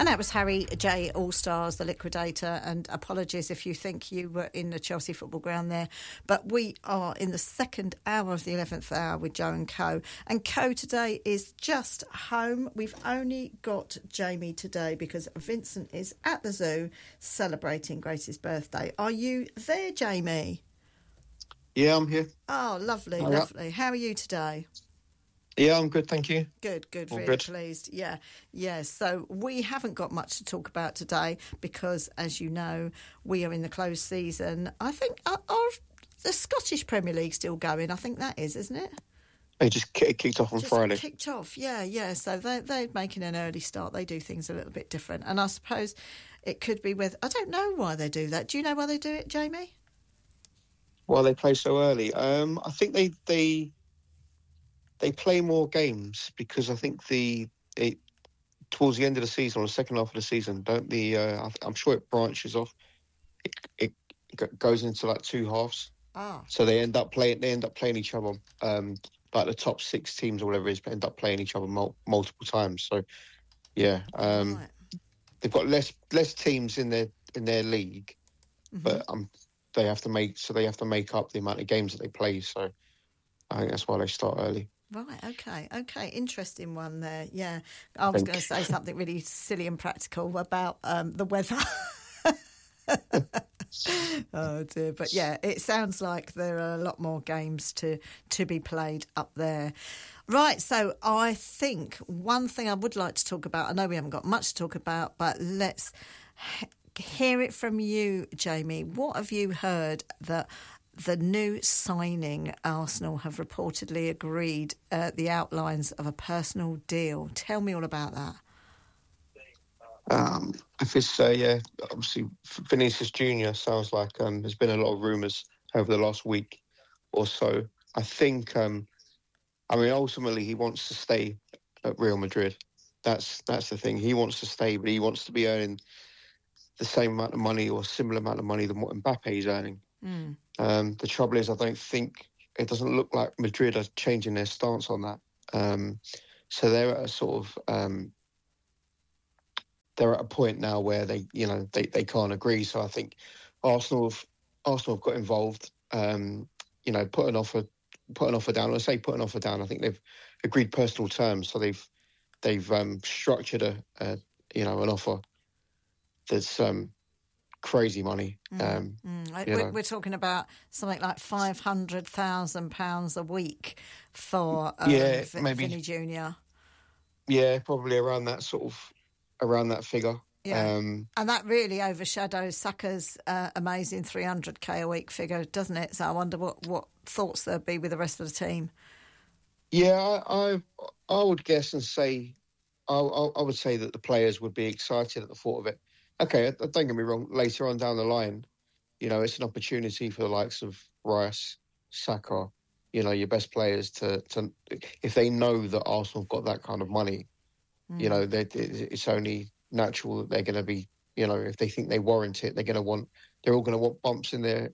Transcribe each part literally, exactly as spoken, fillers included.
And that was Harry J. All-Stars, the Liquidator, and apologies if you think you were in the Chelsea football ground there, but we are in the second hour of the eleventh hour with Joe and Co. And Co today is just home. We've only got Jamie today because Vincent is at the zoo celebrating Grace's birthday. Are you there, Jamie? Yeah, I'm here. Oh, lovely, Oh, lovely. Yeah. How are you today? Yeah, I'm good, thank you. Good, good, All really good. pleased. Yeah, yeah. So we haven't got much to talk about today because, as you know, we are in the closed season. I think, are, are the Scottish Premier League still going? I think that is, isn't it? It just kicked off on just Friday. kicked off, yeah, yeah. So they're, they're making an early start. They do things a little bit different. And I suppose it could be with... I don't know why they do that. Do you know why they do it, Jamie? Why they play so early? Um, I think they... they They play more games because I think the it, towards the end of the season or the second half of the season, don't the uh, I'm sure it branches off. It, it goes into like two halves. Ah. So they end up playing. They end up playing each other. Um, like the top six teams or whatever it is, end up playing each other mul- multiple times. So yeah, um, right. They've got less less teams in their in their league, mm-hmm. but um, they have to make so they have to make up the amount of games that they play. So I think that's why they start early. Right, okay, okay. Interesting one there, yeah. I was going to say something really silly and practical about um, the weather. Oh, dear. But, yeah, it sounds like there are a lot more games to, to be played up there. Right, so I think one thing I would like to talk about, I know we haven't got much to talk about, but let's hear it from you, Jamie. What have you heard that... The new signing, Arsenal have reportedly agreed uh, the outlines of a personal deal. Tell me all about that. Um, if it's, uh, yeah, obviously Vinicius Junior sounds like um, there's been a lot of rumours over the last week or so. I think, um, I mean, ultimately he wants to stay at Real Madrid. That's that's the thing. He wants to stay, but he wants to be earning the same amount of money or similar amount of money than what Mbappe is earning. Mm. Um, the trouble is, I don't think it doesn't look like Madrid are changing their stance on that. Um, so they're at a sort of um, they're at a point now where they, you know, they, they can't agree. So I think Arsenal have Arsenal have got involved. Um, you know, put an offer put an offer down. Let's say put an offer down. I think they've agreed personal terms. So they've they've um, structured a, a you know an offer that's. Um, crazy money. Um, mm, mm. We're, we're talking about something like five hundred thousand pounds a week for um, yeah, v- maybe, Vinny Junior Yeah, probably around that sort of, around that figure. Yeah, um, and that really overshadows Saka's uh, amazing three hundred k a week figure, doesn't it? So I wonder what, what thoughts there'd be with the rest of the team. Yeah, I I, I would guess and say, I, I, I would say that the players would be excited at the thought of it. Okay, don't get me wrong, later on down the line, you know, it's an opportunity for the likes of Rice, Saka, you know, your best players to, to if they know that Arsenal have got that kind of money, mm. you know, it's only natural that they're going to be, you know, if they think they warrant it, they're going to want, they're all going to want bumps in their,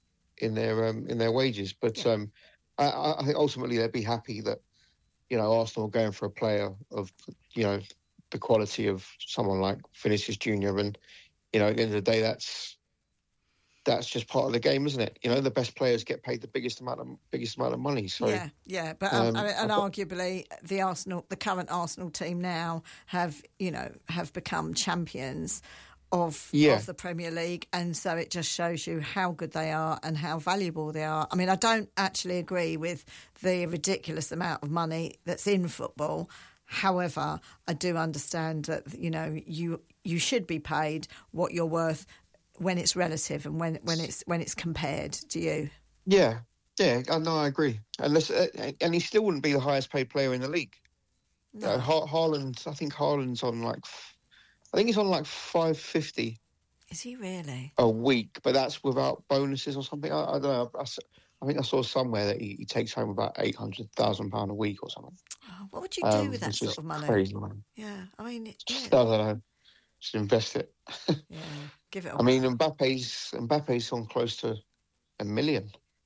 in their, um, in their wages. But yeah. um, I, I think ultimately they'd be happy that, you know, Arsenal are going for a player of, you know, the quality of someone like Vinicius Junior And, you know, at the end of the day, that's that's just part of the game, isn't it? You know, the best players get paid the biggest amount of biggest amount of money. So yeah, yeah, but um, um, I mean, and arguably the Arsenal, the current Arsenal team now have, you know, have become champions of yeah. of the Premier League, and so it just shows you how good they are and how valuable they are. I mean, I don't actually agree with the ridiculous amount of money that's in football. However, I do understand that, you know, you you should be paid what you're worth when it's relative and when when it's when it's compared. Do you? Yeah, yeah, no, I agree. Unless, uh, and he still wouldn't be the highest paid player in the league. No. Uh, ha- Haaland, I think Haaland's on like, I think he's on like five fifty. Is he really? A week, but that's without bonuses or something. I, I don't know. I, I think I saw somewhere that he, he takes home about eight hundred thousand pounds a week or something. Oh, what would you do um, with that sort of money? Crazy money. Yeah, I mean, it, yeah. I don't know. Just invest it. Yeah, give it. I mean, Mbappe's Mbappe's on close to a million.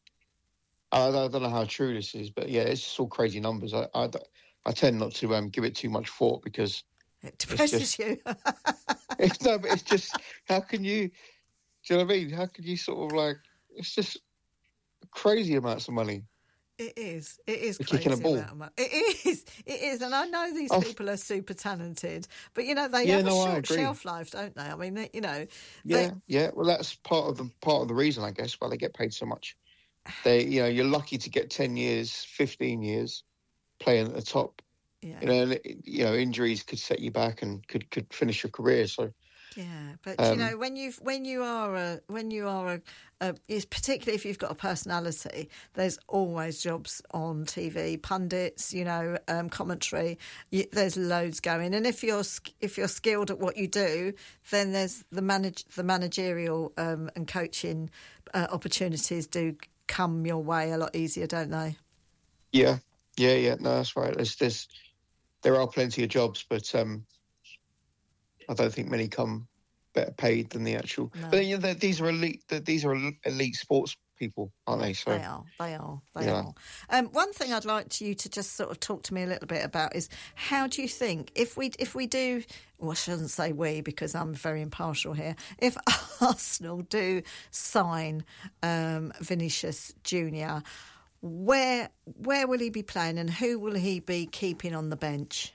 I, I don't know how true this is, but yeah, it's just all crazy numbers. I I, I tend not to um, give it too much thought because It depresses just, you. it's, no, but it's just, how can you, do you know what I mean? How can you sort of like, it's just crazy amounts of money. It is. It is You're crazy kicking a ball. amount of money. It is. It is. And I know these I've, people are super talented, but, you know, they yeah, have no, a short I shelf life, don't they? I mean, they, you know. Yeah, they, yeah. Well, that's part of the part of the reason, I guess, why they get paid so much. They, you know, you're lucky to get ten years, fifteen years playing at the top. Yeah. You know, you know, injuries could set you back and could, could finish your career. So yeah, but um, you know, when you when you are a when you are a, a is particularly if you've got a personality, there's always jobs on T V, pundits, you know, um, commentary. You, there's loads going, and if you're if you're skilled at what you do, then there's the manage the managerial um, and coaching uh, opportunities do come your way a lot easier, don't they? Yeah, yeah, yeah. No, that's right. There's, there's there are plenty of jobs, but um, I don't think many come better paid than the actual. No. But you know, these are elite. These are elite sports people, aren't they? So they are. They are. They yeah. are. Um, one thing I'd like you to just sort of talk to me a little bit about is how do you think if we if we do? Well, I shouldn't say we because I'm very impartial here. If Arsenal do sign um, Vinicius Junior, where where will he be playing and who will he be keeping on the bench?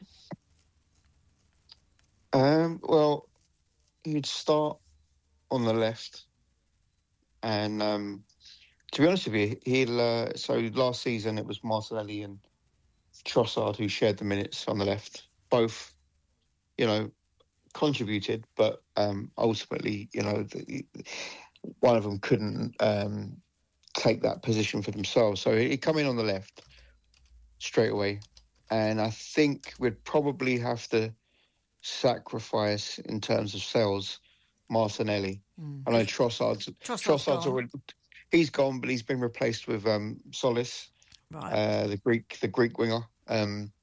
Um, well, he'd start on the left, and um, to be honest with you, he'll. Uh, so last season it was Martinelli and Trossard who shared the minutes on the left. Both, you know, contributed, but um, ultimately, you know, the, one of them couldn't um, take that position for themselves. So he'd come in on the left straight away, and I think we'd probably have to sacrifice in terms of sales Martinelli. Mm. I know Trossard's Trossard's, Trossard's already he's gone, but he's been replaced with um, Solis, right. uh, the Greek the Greek winger. Um,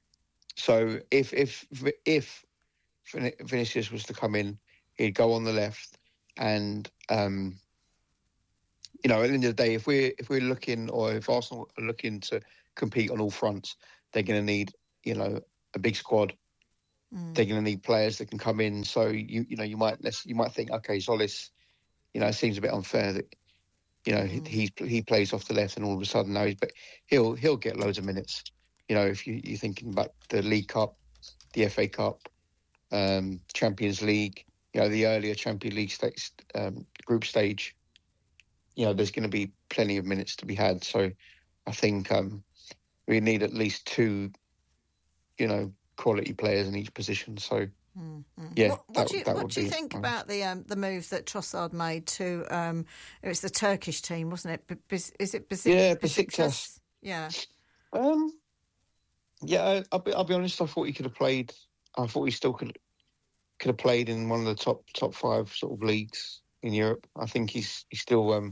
so if if if Vinicius was to come in, he'd go on the left, and um, you know, at the end of the day, if we're if we're looking or if Arsenal are looking to compete on all fronts, they're going to need you know a big squad. Mm. They're going to need players that can come in. So you you know you might you might think, okay, Solis, you know, it seems a bit unfair that you know mm. he he plays off the left and all of a sudden now he's but he'll he'll get loads of minutes. You know, if you, you're thinking about the League Cup, the F A Cup, um, Champions League, you know, the earlier Champions League stage, um, group stage, you know, there's going to be plenty of minutes to be had. So I think um, we need at least two, you know, quality players in each position. So, mm-hmm. yeah, what, what that, do you, that what would do you be, think um, about the um, the move that Trossard made to? Um, it was the Turkish team, wasn't it? B- is it Besiktas? Yeah, Besiktas. Yeah. Um. Yeah, I'll be, I'll be honest. I thought he could have played. I thought he still could could have played in one of the top top five sort of leagues in Europe. I think he's he's still. Um.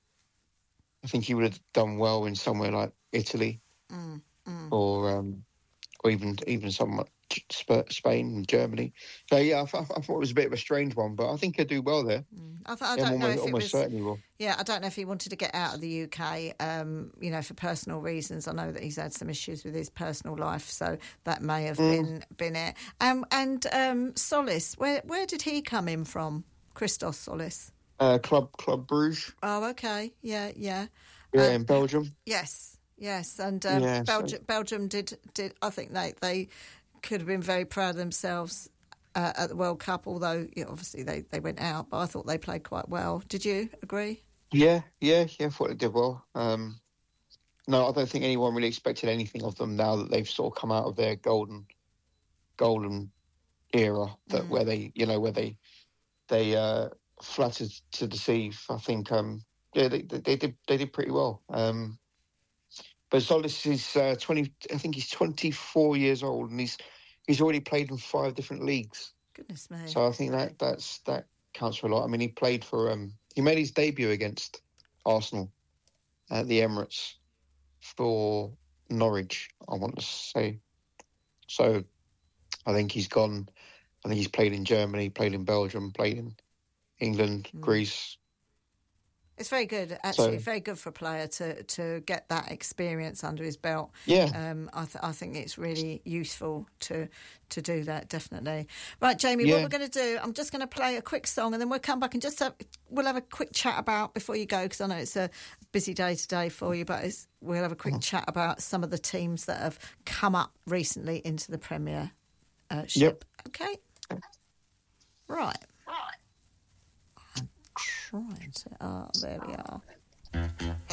I think he would have done well in somewhere like Italy, mm, mm. or um, or even even somewhere Spain and Germany. So yeah, I, th- I thought it was a bit of a strange one, but I think he'll do well there. Mm. I, th- I don't almost, know if almost it was, certainly will. Yeah, I don't know if he wanted to get out of the U K, um, you know, for personal reasons. I know that he's had some issues with his personal life, so that may have mm. been been it. Um, and um, Solis, where where did he come in from? Christos Solis, uh, Club Club Bruges. Oh, okay, yeah, yeah, yeah, um, in Belgium. Yes, yes, and um, yeah, Belgium so. Belgium did did. I think they they could have been very proud of themselves uh, at the World Cup, although you know, obviously they, they went out, but I thought they played quite well. Did you agree? Yeah, yeah, yeah, I thought they did well. Um, no, I don't think anyone really expected anything of them now that they've sort of come out of their golden golden era, that mm. where they, you know, where they they uh, flattered to deceive. I think, um, yeah, they, they, they did they did pretty well. Um, but Solis is uh, twenty. I think he's twenty-four years old, and he's he's already played in five different leagues. Goodness me! So I think that that's that counts for a lot. I mean, he played for um, he made his debut against Arsenal at the Emirates for Norwich, I want to say. So I think he's gone. I think he's played in Germany, played in Belgium, played in England, mm. Greece. It's very good, actually. So, very good for a player to, to get that experience under his belt. Yeah, um, I, th- I think it's really useful to to do that. Definitely. Right, Jamie. Yeah. What we're going to do? I'm just going to play a quick song, and then we'll come back and just have, we'll have a quick chat about before you go, because I know it's a busy day today for you. But it's, we'll have a quick mm. chat about some of the teams that have come up recently into the Premiership. Uh, yep. Okay. Right. Right. I'm trying to. Oh, there we are.